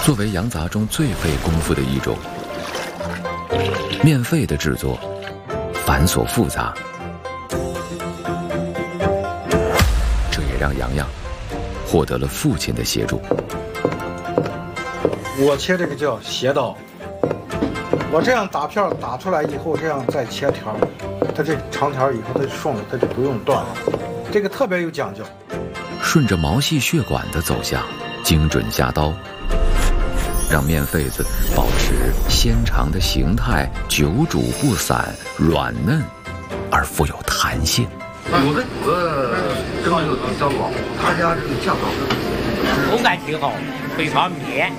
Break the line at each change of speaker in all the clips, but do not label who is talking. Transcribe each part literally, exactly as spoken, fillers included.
作为羊杂中最费功夫的一种，面肺的制作繁琐复杂，这也让洋洋获得了父亲的协助。
我切这个叫斜刀，我这样打片打出来以后，这样再切条，它这长条以后它顺了，它就不用断了。这个特别有讲究，
顺着毛细血管的走向，精准下刀，让面肺子保持纤长的形态，久煮不散，软嫩而富有弹性。
有的有的蒸的比较老，他家这个酱料
口感挺好，非常绵。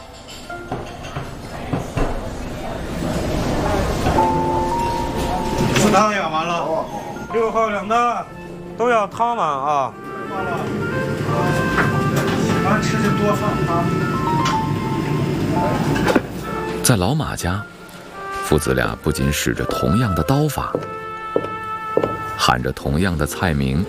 四汤养完了，六号两大都要汤碗啊。喜欢吃就多放汤。
在老马家，父子俩不仅使着同样的刀法，喊着同样的菜名，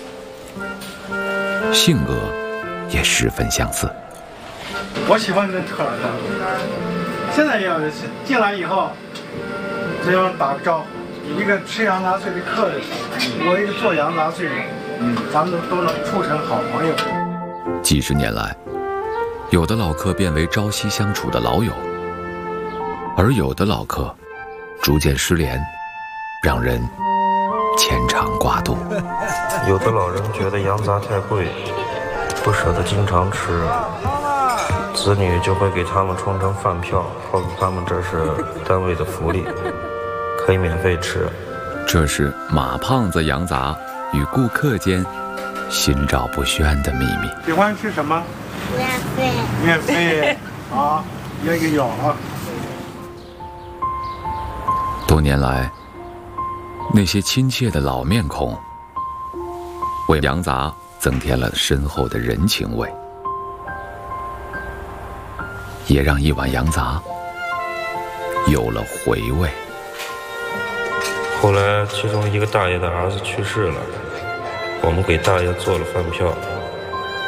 性格也十分相似。
我喜欢跟特尔的，现在也有进来以后，只要打个招呼，一个吃羊杂碎的客人，我一个做羊杂碎的，嗯，咱们都能处成好朋友。
几十年来，有的老客变为朝夕相处的老友，而有的老客逐渐失联，让人牵肠挂肚。
有的老人觉得羊杂太贵，不舍得经常吃，子女就会给他们充成饭票，告诉他们这是单位的福利，可以免费吃。
这是马胖子羊杂与顾客间心照不宣的秘密。
喜欢吃什么？
免费。
免费啊，也给有啊。
多年来，那些亲切的老面孔，为羊杂增添了深厚的人情味，也让一碗羊杂有了回味。
后来，其中一个大爷的儿子去世了，我们给大爷做了饭票，